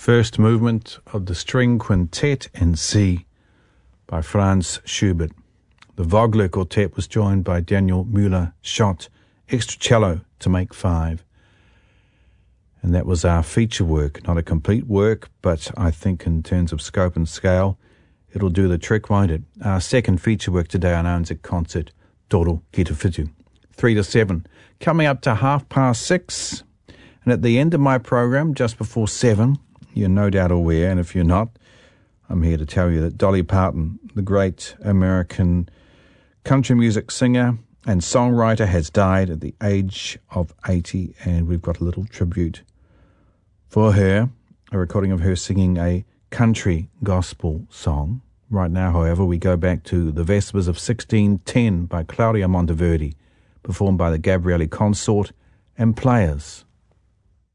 first movement of the String Quintet in C by Franz Schubert. The Vogler Quartet was joined by Daniel Müller-Schott, extra cello to make 5. And that was our feature work. Not a complete work, but I think in terms of scope and scale, it'll do the trick, won't it? Our second feature work today on Anzac Concert, Toro Kitafitu. 3 to 7. Coming up to 6:30. And at the end of my program, just before 7, you're no doubt aware, and if you're not, I'm here to tell you that Dolly Parton, the great American country music singer and songwriter, has died at the age of 80, and we've got a little tribute for her, a recording of her singing a country gospel song. Right now, however, we go back to the Vespers of 1610 by Claudia Monteverdi, performed by the Gabrielli Consort and Players.